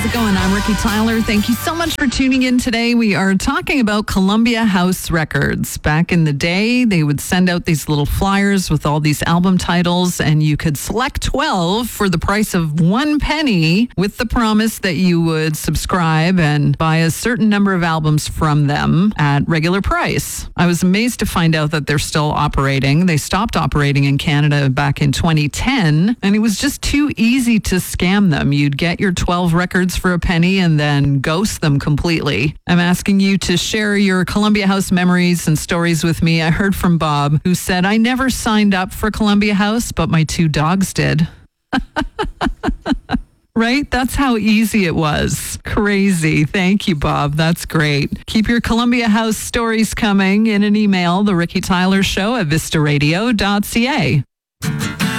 it going? I'm Ricky Tyler. Thank you so much for tuning in today. We are talking about Columbia House Records. Back in the day, they would send out these little flyers with all these album titles, and you could select 12 for the price of 1 penny with the promise that you would subscribe and buy a certain number of albums from them at regular price. I was amazed to find out that they're still operating. They stopped operating in Canada back in 2010, and it was just too easy to scam them. You'd get your 12 records for a penny and then ghost them completely. I'm asking you to share your Columbia House memories and stories with me. I heard from Bob, who said, I never signed up for Columbia House, but my 2 dogs did. Right? That's how easy it was. Crazy. Thank you, Bob. That's great. Keep your Columbia House stories coming in an email, The Ricky Tyler Show at vistaradio.ca.